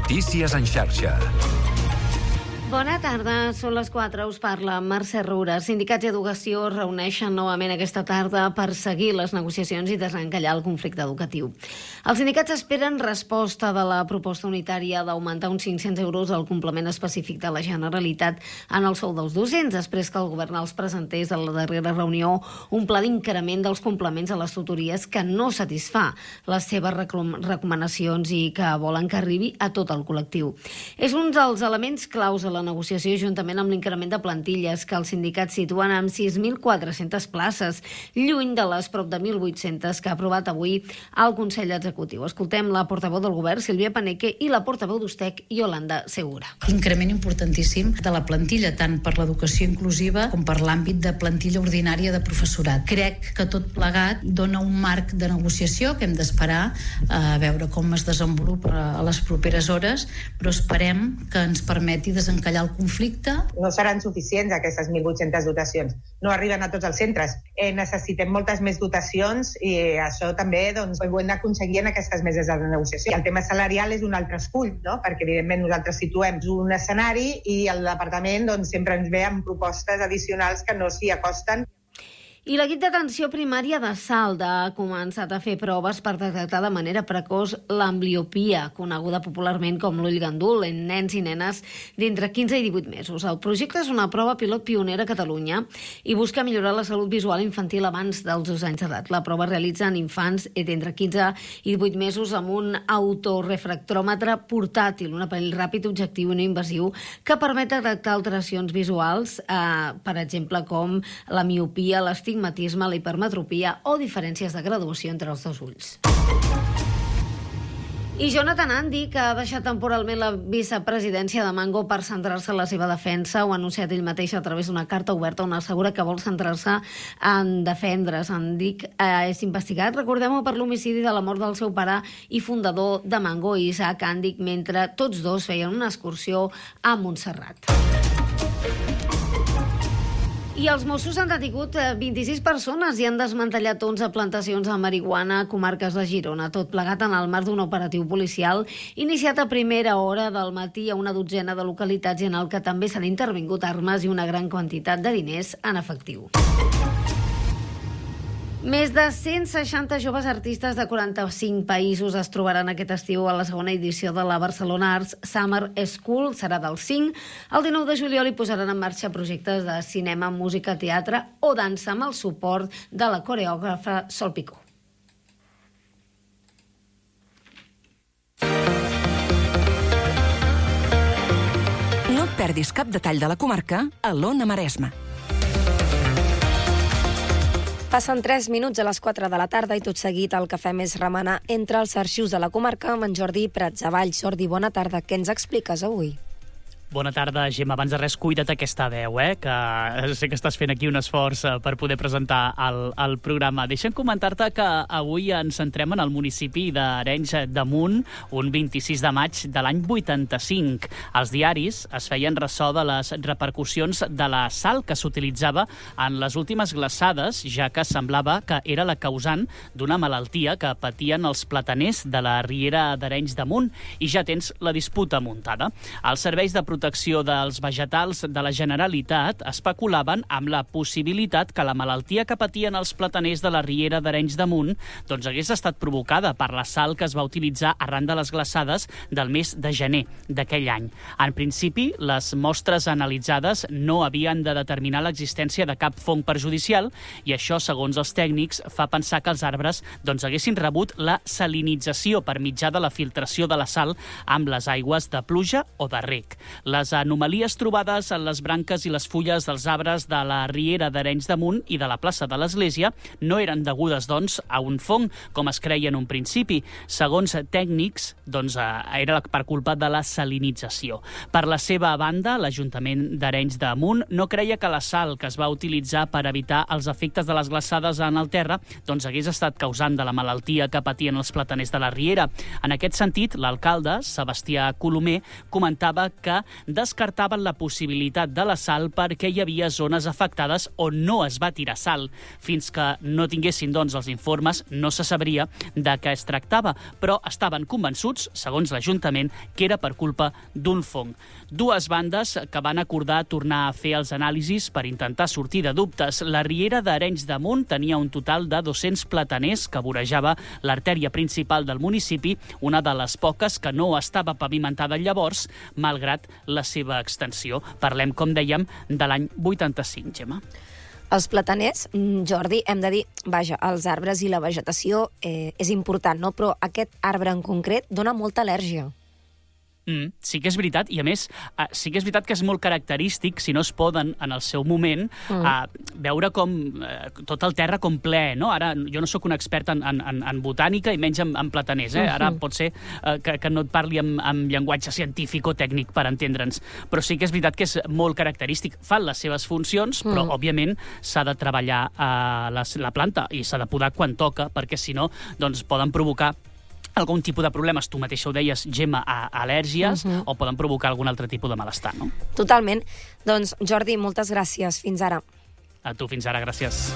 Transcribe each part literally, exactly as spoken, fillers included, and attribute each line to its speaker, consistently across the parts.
Speaker 1: Notícies en xarxa.
Speaker 2: Bona tarda, són les quatre, us parla Mercè Roura. Sindicats i educació es reuneixen novament aquesta tarda per seguir les negociacions i desencallar el conflicte educatiu. Els sindicats esperen resposta de la proposta unitària d'augmentar uns cinc-cents euros el complement específic de la Generalitat en el sou dels docents, després que el govern els presentés a la darrera reunió un pla d'increment dels complements a les tutories que no satisfà les seves recomanacions i que volen que arribi a tot el col·lectiu. És un dels elements claus a la negociació, juntament amb l'increment de plantilles que els sindicats situen amb sis mil quatre-centes places, lluny de les prop de mil vuit-centes que ha aprovat avui el Consell Executiu. Escoltem la portaveu del govern, Sílvia Paneque, i la portaveu d'Ustec, Iolanda Segura.
Speaker 3: Increment importantíssim de la plantilla, tant per l'educació inclusiva com per l'àmbit de plantilla ordinària de professorat. Crec que tot plegat dona un marc de negociació que hem d'esperar a veure com es desenvolupa a les properes hores, però esperem que ens permeti desencadenar el conflicte.
Speaker 4: No seran suficients aquestes mil vuit-centes dotacions. No arriben a tots els centres. Eh, necessitem moltes més dotacions i això també doncs, ho hem d'aconseguir en aquestes meses de negociació. El tema salarial és un altre escull, no? Perquè evidentment nosaltres situem un escenari i el departament doncs, sempre ens ve amb propostes addicionals que no s'hi acosten.
Speaker 2: I l'equip d'atenció primària de Salt ha començat a fer proves per detectar de manera precoç l'ambliopia, coneguda popularment com l'ull gandul, en nens i nenes d'entre quinze i divuit mesos. El projecte és una prova pilot pionera a Catalunya i busca millorar la salut visual infantil abans dels dos anys d'edat. La prova es realitza en infants d'entre quinze i divuit mesos amb un autorefractròmetre portàtil, un aparell ràpid, objectiu i no invasiu que permet detectar alteracions visuals, eh, per exemple, com la miopia, l'estigmatisme, la hipermetropia o diferències de graduació entre els dos ulls. I Jonathan Andy, que ha deixat temporalment la vicepresidència de Mango per centrar-se en la seva defensa, ho ha anunciat ell mateix a través d'una carta oberta on assegura que vol centrar-se en defendre's. Andy eh, és investigat, recordem-ho, per l'homicidi de la mort del seu pare i fundador de Mango, Isaac Andy, mentre tots dos feien una excursió a Montserrat. I els Mossos han detingut vint-i-sis persones i han desmantellat onze plantacions de marihuana a comarques de Girona, tot plegat en el marc d'un operatiu policial iniciat a primera hora del matí a una dotzena de localitats i en el que també s'han intervingut armes i una gran quantitat de diners en efectiu. Més de cent seixanta joves artistes de quaranta-cinc països es trobaran aquest estiu a la segona edició de la Barcelona Arts Summer School. Serà del cinc al dinou de juliol i posaran en marxa projectes de cinema, música, teatre o dansa amb el suport de la coreògrafa Sol Picó.
Speaker 5: No et perdis cap detall de la comarca a l'Ona Maresme.
Speaker 6: Passen tres minuts a les quatre de la tarda i tot seguit el que fem és remenar entre els arxius de la comarca amb en Jordi Pratsavall. Jordi, bona tarda. Què ens expliques avui?
Speaker 7: Bona tarda, Gemma. Abans de res, cuida't aquesta veu, eh? Que sé que estàs fent aquí un esforç per poder presentar el, el programa. Deixa'm comentar-te que avui ens centrem en el municipi d'Arenys de Munt, un vint-i-sis de maig de l'any vuitanta-cinc. Els diaris es feien ressò de les repercussions de la sal que s'utilitzava en les últimes glaçades, ja que semblava que era la causant d'una malaltia que patien els plataners de la Riera d'Arenys de Munt, i ja tens la disputa muntada. Els serveis de protecció dels vegetals de la Generalitat especulaven amb la possibilitat que la malaltia que patien els plataners de la Riera d'Arenys de Munt doncs hagués estat provocada per la sal que es va utilitzar arran de les glaçades del mes de gener d'aquell any. En principi, les mostres analitzades no havien de determinar l'existència de cap fong perjudicial i això, segons els tècnics, fa pensar que els arbres doncs, haguessin rebut la salinització per mitjà de la filtració de la sal amb les aigües de pluja o de reg. Les anomalies trobades en les branques i les fulles dels arbres de la Riera d'Arenys de Munt i de la plaça de l'Església no eren degudes, doncs, a un fong, com es creia en un principi. Segons tècnics, doncs, era per culpa de la salinització. Per la seva banda, l'Ajuntament d'Arenys de Munt no creia que la sal que es va utilitzar per evitar els efectes de les glaçades en el terra doncs hagués estat causant de la malaltia que patien els plataners de la Riera. En aquest sentit, l'alcalde, Sebastià Colomer, comentava que descartaven la possibilitat de l'assalt perquè hi havia zones afectades on no es va tirar sal. Fins que no tinguessin, doncs, els informes, no se sabria de què es tractava, però estaven convençuts, segons l'Ajuntament, que era per culpa d'un fong. Dues bandes que van acordar tornar a fer els anàlisis per intentar sortir de dubtes. La Riera d'Arenys de Munt tenia un total de dos-cents plataners que vorejava l'artèria principal del municipi, una de les poques que no estava pavimentada llavors, malgrat la seva extensió. Parlem, com dèiem, de l'any vuitanta-cinc, Gemma.
Speaker 6: Els plataners, Jordi, hem de dir, vaja, els arbres i la vegetació eh, és important, no? Però aquest arbre en concret dona molta al·lèrgia.
Speaker 7: Mm, sí que és veritat, i a més, uh, sí que és veritat que és molt característic, si no es poden, en el seu moment, mm. uh, veure com uh, tot el terra com ple, no? Ara, jo no sóc un expert en, en, en botànica i menys en, en plataners, eh? Ara pot ser uh, que, que no et parli amb, amb llenguatge científic o tècnic per entendre'ns, però sí que és veritat que és molt característic. Fan les seves funcions, mm. però, òbviament, s'ha de treballar uh, la, la planta i s'ha de podar quan toca, perquè, si no, doncs poden provocar algun tipus de problemes, tu mateixa ho deies, Gemma, a al·lèrgies, uh-huh. o poden provocar algun altre tipus de malestar, no?
Speaker 6: Totalment. Doncs, Jordi, moltes gràcies. Fins ara.
Speaker 7: A tu, fins ara, gràcies.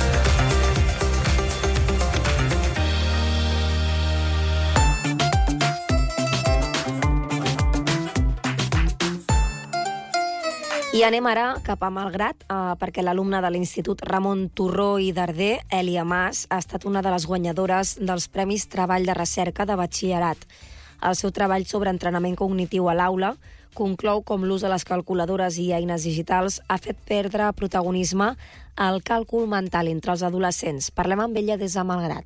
Speaker 6: I anem ara cap a Malgrat, eh, perquè l'alumna de l'Institut Ramon Turró i Darder, Èlia Mas, ha estat una de les guanyadores dels Premis Treball de Recerca de Batxillerat. El seu treball sobre entrenament cognitiu a l'aula conclou com l'ús de les calculadores i eines digitals ha fet perdre protagonisme al càlcul mental entre els adolescents. Parlem amb ella des de Malgrat.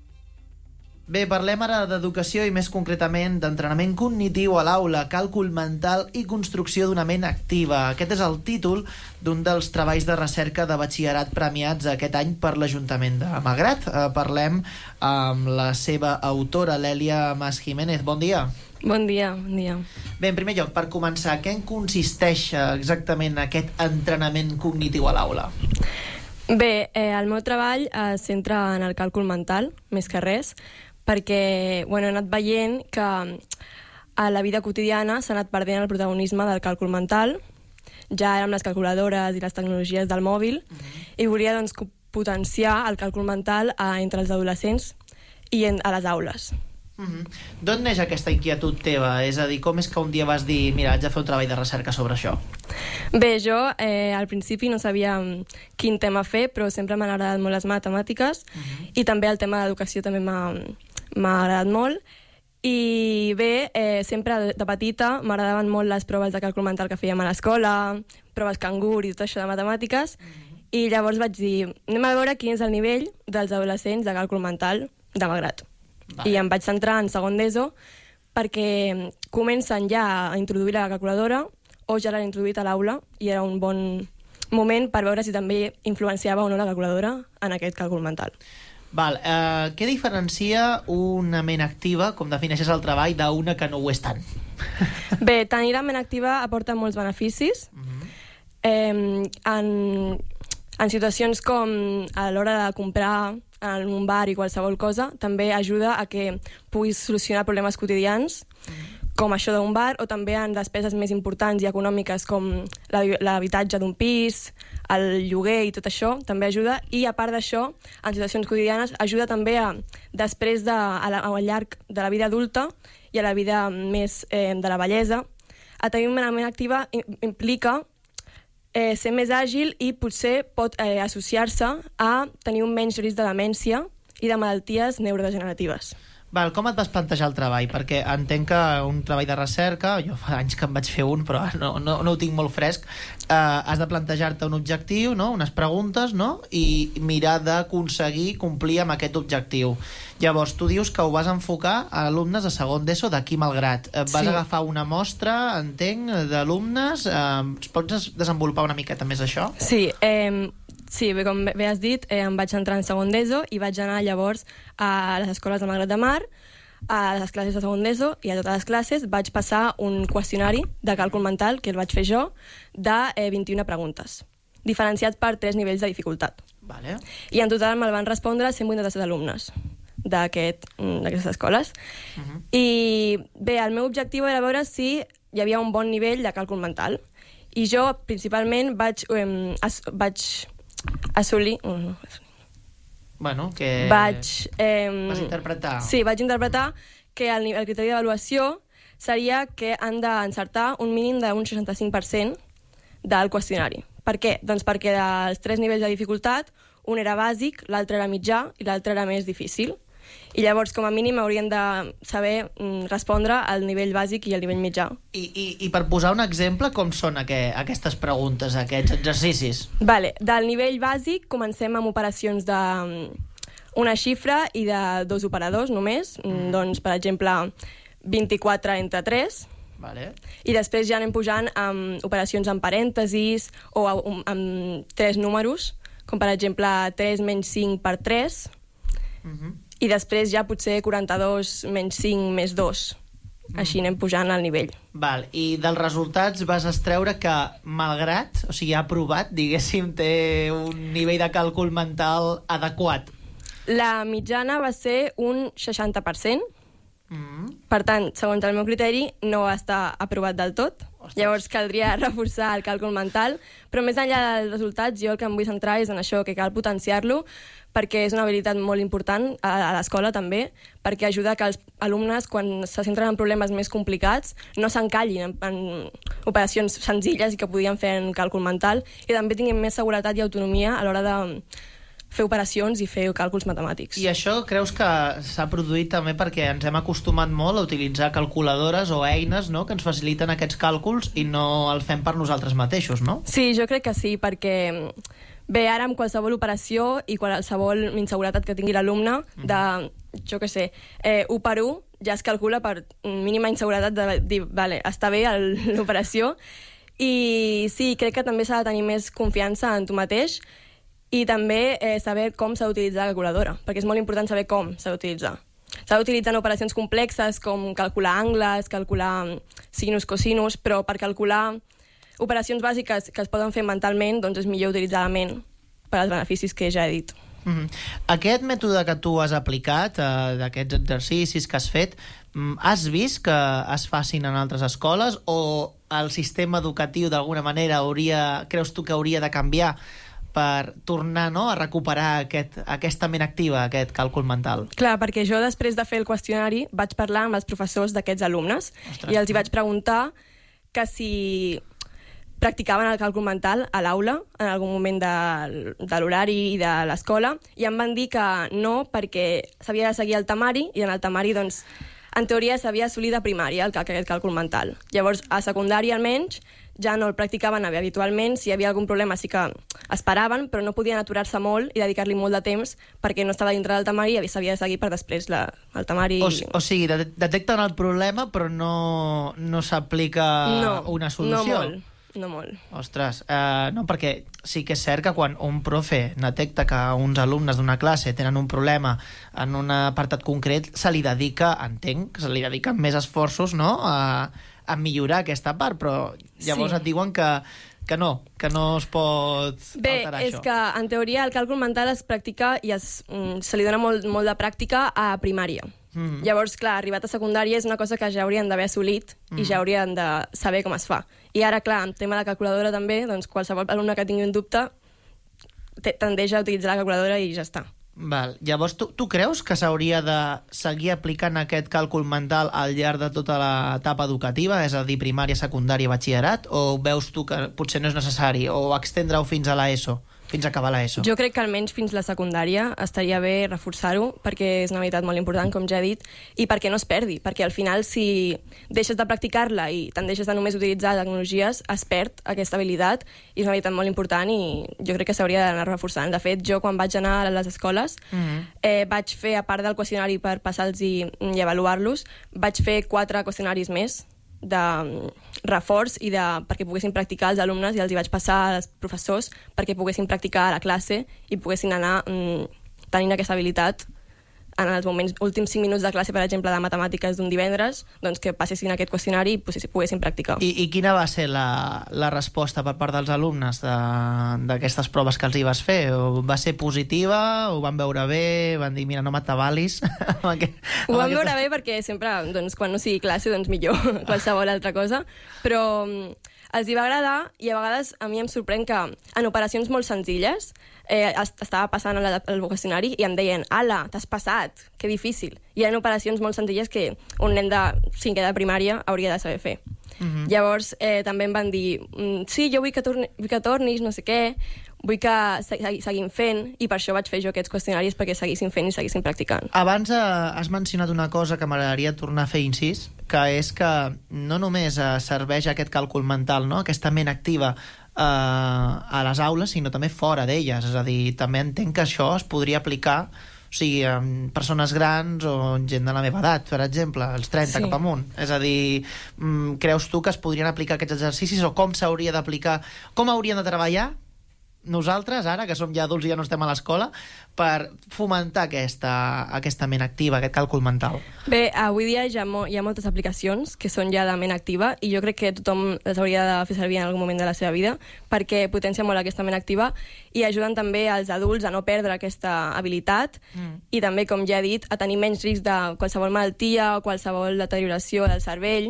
Speaker 1: Bé, parlem ara d'educació i més concretament d'entrenament cognitiu a l'aula, càlcul mental i construcció d'una ment activa. Aquest és el títol d'un dels treballs de recerca de batxillerat premiats aquest any per l'Ajuntament de Malgrat. Eh, parlem amb la seva autora, l'Èlia Mas Jiménez. Bon dia.
Speaker 8: Bon dia, bon dia.
Speaker 1: Bé, en primer lloc, per començar, què en consisteix exactament aquest entrenament cognitiu a l'aula?
Speaker 8: Bé, eh, el meu treball es centra en el càlcul mental, més que res, perquè bueno, he anat veient que a la vida quotidiana s'ha anat perdent el protagonisme del càlcul mental, ja amb les calculadores i les tecnologies del mòbil, uh-huh. i volia doncs, potenciar el càlcul mental a, entre els adolescents i en, a les aules.
Speaker 1: Uh-huh. D'on neix aquesta inquietud teva? És a dir, com és que un dia vas dir mira, haig de fer un treball de recerca sobre això?
Speaker 8: Bé, jo eh, al principi no sabia quin tema fer, però sempre m'han agradat molt les matemàtiques, uh-huh. i també el tema d'educació també m'ha m'ha agradat molt. I bé, eh, sempre de, de petita m'agradaven molt les proves de càlcul mental que fèiem a l'escola, proves cangur i tot això de matemàtiques, uh-huh. i llavors vaig dir, anem a veure quin és el nivell dels adolescents de càlcul mental de Malgrat. Vale. I em vaig centrar en segon d'ESO perquè comencen ja a introduir la calculadora o ja l'han introduït a l'aula i era un bon moment per veure si també influenciava o no la calculadora en aquest càlcul mental.
Speaker 1: Val, eh, què diferencia una ment activa, com defineixes el treball, d'una que no ho és tant?
Speaker 8: Bé, tenir la ment activa aporta molts beneficis. Uh-huh. eh, en, en situacions com a l'hora de comprar en un bar i qualsevol cosa, també ajuda a que puguis solucionar problemes quotidians, mm. com això d'un bar, o també en despeses més importants i econòmiques com l'habitatge d'un pis, el lloguer i tot això, també ajuda. I a part d'això, en situacions quotidianes, ajuda també a, després de, a la, al llarg de la vida adulta i a la vida més eh, de la vellesa, a tenir una ment activa implica Eh, ser més àgil i potser pot eh, associar-se a tenir un menys risc de demència i de malalties neurodegeneratives.
Speaker 1: Val, com et vas plantejar el treball? Perquè entenc que un treball de recerca, jo fa anys que em vaig fer un, però no, no, no ho tinc molt fresc, eh, has de plantejar-te un objectiu, no? Unes preguntes, no? I mirar d'aconseguir complir amb aquest objectiu. Llavors, tu dius que ho vas enfocar a alumnes de segon d'ESO d'aquí Malgrat. Vas sí. agafar una mostra, entenc, d'alumnes. Eh, pots desenvolupar una miqueta més això?
Speaker 8: Sí, eh... Sí, bé, com bé has dit, eh, em vaig entrar en segon d'ESO i vaig anar llavors a les escoles de Malgrat de Mar, a les classes de segon d'ESO, i a totes les classes vaig passar un qüestionari de càlcul mental, que el vaig fer jo, de eh, vint-i-una preguntes, diferenciat per tres nivells de dificultat.
Speaker 1: Vale.
Speaker 8: I en total me'l van respondre cent vuitanta-set alumnes d'aquest, d'aquestes escoles. Uh-huh. I bé, el meu objectiu era veure si hi havia un bon nivell de càlcul mental. I jo, principalment, vaig, eh, as, vaig assolir... Oh, no,
Speaker 1: Bueno, que...
Speaker 8: Vaig... Eh,
Speaker 1: vas interpretar.
Speaker 8: Sí, vaig interpretar que el, el criteri d'avaluació seria que han d'encertar un mínim d'un seixanta-cinc per cent del qüestionari. Per què? Doncs perquè dels tres nivells de dificultat, un era bàsic, l'altre era mitjà i l'altre era més difícil. I llavors, com a mínim, haurien de saber mm, respondre al nivell bàsic i al nivell mitjà.
Speaker 1: I, i, i per posar un exemple, com són aqu aquestes preguntes, aquests exercicis?
Speaker 8: Vale, del nivell bàsic comencem amb operacions de una xifra i de dos operadors només. Mm. Doncs, per exemple, vint-i-quatre entre tres.
Speaker 1: Vale.
Speaker 8: I després ja anem pujant amb operacions amb parèntesis o amb, amb tres números, com per exemple tres menys cinc per tres. Uh-huh. I després ja potser quaranta-dos menys cinc més dos. Mm. Així anem pujant al nivell.
Speaker 1: Val, i dels resultats vas extreure que, malgrat, o sigui, ha aprovat, diguéssim, té un nivell de càlcul mental adequat.
Speaker 8: La mitjana va ser un seixanta per cent. Mm. Per tant, segons el meu criteri, no està aprovat del tot. Ostres. Llavors caldria reforçar el càlcul mental, però més enllà dels resultats, jo el que em vull centrar és en això, que cal potenciar-lo, perquè és una habilitat molt important a, a l'escola també, perquè ajuda que els alumnes, quan se centren en problemes més complicats, no s'encallin en, en operacions senzilles i que podien fer en càlcul mental, i també tinguin més seguretat i autonomia a l'hora de fer operacions i fer càlculs matemàtics.
Speaker 1: I això creus que s'ha produït també perquè ens hem acostumat molt a utilitzar calculadores o eines, no?, que ens faciliten aquests càlculs i no els fem per nosaltres mateixos, no?
Speaker 8: Sí, jo crec que sí, perquè bé, ara amb qualsevol operació i qualsevol inseguretat que tingui l'alumne, de, jo què sé, eh, u per u, ja es calcula per mínima inseguretat de dir, vale, està bé l'operació. I sí, crec que també s'ha de tenir més confiança en tu mateix i també eh, saber com s'ha d'utilitzar la calculadora, perquè és molt important saber com s'ha d'utilitzar. S'ha d'utilitzar en operacions complexes com calcular angles, calcular sinus, cosinus, però per calcular operacions bàsiques que es poden fer mentalment, doncs és millor utilitzar la ment per als beneficis que ja he dit.
Speaker 1: Mm-hmm. Aquest mètode que tu has aplicat, eh, d'aquests exercicis que has fet, has vist que es facin en altres escoles o el sistema educatiu d'alguna manera hauria, creus tu que hauria de canviar per tornar, no?, a recuperar aquest, aquesta ment activa, aquest càlcul mental?
Speaker 8: Clar, perquè jo després de fer el qüestionari vaig parlar amb els professors d'aquests alumnes. Ostres, i els hi vaig preguntar que si practicaven el càlcul mental a l'aula en algun moment de, de l'horari i de l'escola, i em van dir que no, perquè s'havia de seguir el temari, i en el temari, doncs, en teoria s'havia assolit a primària el, aquest càlcul mental. Llavors, a secundària almenys, ja no el practicaven habitualment. Si hi havia algun problema sí que esperaven, però no podien aturar-se molt i dedicar-li molt de temps perquè no estava dintre del temari i s'havia de seguir per després la, el temari.
Speaker 1: O, o sigui, detecten el problema però no, no s'aplica
Speaker 8: no,
Speaker 1: una solució.
Speaker 8: No molt. No molt.
Speaker 1: Ostres, eh, no, perquè sí que és cert que quan un profe detecta que uns alumnes d'una classe tenen un problema en un apartat concret, se li dedica, entenc, se li dediquen més esforços, no?, a, a millorar aquesta part, però llavors sí. Et diuen que, que no, que no es pot
Speaker 8: Bé,
Speaker 1: alterar
Speaker 8: és
Speaker 1: això.
Speaker 8: que en teoria el càlcul mental es practica i es, se li dona molt, molt de pràctica a primària. Mm. Llavors, clar, arribat a secundària és una cosa que ja haurien d'haver assolit mm. i ja haurien de saber com es fa. I ara, clar, en tema de calculadora també, doncs qualsevol alumne que tingui un dubte tendeix a utilitzar la calculadora i ja està.
Speaker 1: Val. Llavors, tu, tu creus que s'hauria de seguir aplicant aquest càlcul mental al llarg de tota l'etapa educativa, és a dir, primària, secundària, batxillerat, o veus tu que potser no és necessari, o extendre-ho fins a l'ESO? Fins a acabar l'ESO.
Speaker 8: Jo crec que almenys fins la secundària estaria bé reforçar-ho, perquè és una habilitat molt important, com ja he dit, i perquè no es perdi, perquè al final si deixes de practicar-la i te'n deixes de només utilitzar tecnologies, es perd aquesta habilitat, i és una habilitat molt important i jo crec que s'hauria d'anar reforçant. De fet, jo quan vaig anar a les escoles mm-hmm. eh, vaig fer, a part del qüestionari per passar-los i, i avaluar-los, vaig fer quatre qüestionaris més de reforç i de, perquè poguessin practicar els alumnes, i els hi vaig passar als professors perquè poguessin practicar a la classe i poguessin anar mm, tenint aquesta habilitat en els moments, últims cinc minuts de classe, per exemple, de matemàtiques d'un divendres, doncs que passessin aquest qüestionari i poguessin practicar.
Speaker 1: I, i quina va ser la, la resposta per part dels alumnes d'aquestes proves que els hi vas fer? O va ser positiva? Ho van veure bé? Van dir, mira, no m'atabalis?
Speaker 8: Ho van aquestes... veure bé perquè sempre, doncs, quan no sigui classe, doncs millor qualsevol altra cosa, però els hi va agradar i a vegades a mi em sorprèn que en operacions molt senzilles eh, estava passant el vocacionari i em deien, ala, t'has passat, que difícil. I en operacions molt senzilles que un nen de cinquè de primària hauria de saber fer. Uh-huh. Llavors eh, també em van dir, sí, jo vull que, torni, vull que tornis, no sé què, vull que seguim fent, i per això vaig fer jo aquests qüestionaris, perquè seguissin fent i seguissin practicant.
Speaker 1: Abans eh, has mencionat una cosa que m'agradaria tornar a fer incís, que és que no només eh, serveix aquest càlcul mental, no? Aquesta ment activa eh, a les aules, sinó també fora d'elles. És a dir, també entenc que això es podria aplicar, o sigui, en persones grans o gent de la meva edat, per exemple, els trenta sí. cap amunt. És a dir, creus tu que es podrien aplicar aquests exercicis o com s'hauria d'aplicar, com hauríem de treballar nosaltres, ara, que som ja adults i ja no estem a l'escola, per fomentar aquesta, aquesta ment activa, aquest càlcul mental?
Speaker 8: Bé, avui dia ja mo hi ha moltes aplicacions que són ja de ment activa i jo crec que tothom les hauria de fer servir en algun moment de la seva vida perquè potencia molt aquesta ment activa i ajuden també als adults a no perdre aquesta habilitat mm. i també, com ja he dit, a tenir menys risc de qualsevol malaltia o qualsevol deterioració del cervell.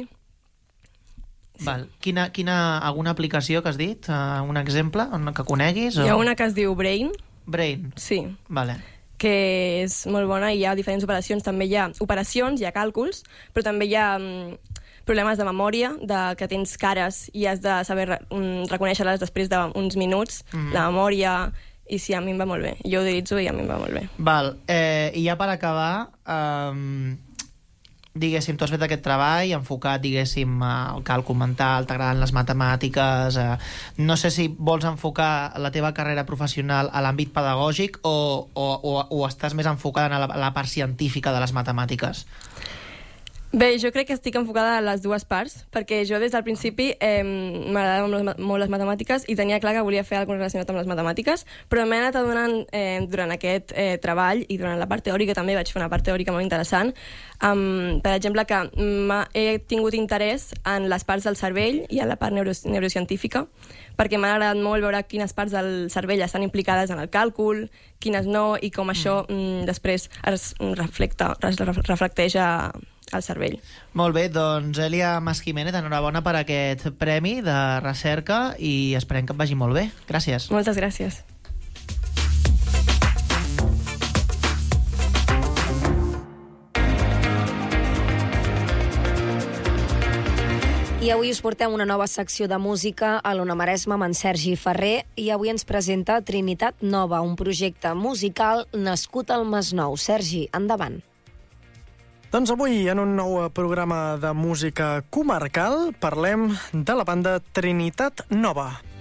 Speaker 1: Sí. Val. Quina, quina, alguna aplicació que has dit? Uh, un exemple que coneguis? O...
Speaker 8: Hi ha una que es diu Brain.
Speaker 1: Brain?
Speaker 8: Sí.
Speaker 1: Vale.
Speaker 8: Que és molt bona i hi ha diferents operacions. També hi ha operacions, hi ha càlculs, però també hi ha um, problemes de memòria, de que tens cares i has de saber um, reconèixer-les després d'uns minuts, mm. la memòria... I sí, a mi em va molt bé. Jo ho utilitzo i a mi em va molt bé.
Speaker 1: Val. Eh, I ja per acabar... Um... diguéssim, tu has fet aquest treball enfocat, diguéssim, al càlcul mental, t'agraden les matemàtiques, eh, no sé si vols enfocar la teva carrera professional a l'àmbit pedagògic o, o, o, o estàs més enfocada en la, la part científica de les matemàtiques?
Speaker 8: Bé, jo crec que estic enfocada a les dues parts, perquè jo des del principi eh, m'agradaven molt les matemàtiques i tenia clar que volia fer alguna cosa relacionat amb les matemàtiques, però m'he anat adonant eh, durant aquest eh, treball i durant la part teòrica també vaig fer una part teòrica molt interessant, um, per exemple, que he tingut interès en les parts del cervell i en la part neuro neurocientífica, perquè m'ha agradat molt veure quines parts del cervell estan implicades en el càlcul, quines no, i com això mm, després es, reflecta, es reflecteix a al cervell.
Speaker 1: Molt bé, doncs Èlia Mas Jiménez, enhorabona per aquest premi de recerca i esperem que et vagi molt bé. Gràcies.
Speaker 8: Moltes gràcies.
Speaker 6: I avui us portem una nova secció de música a l'Ona Maresma amb en Sergi Ferrer i avui ens presenta Trinitat Nova, un projecte musical nascut al Masnou. Sergi, endavant.
Speaker 9: Doncs avui, en un nou programa de música comarcal, parlem de la banda Trinitat Nova.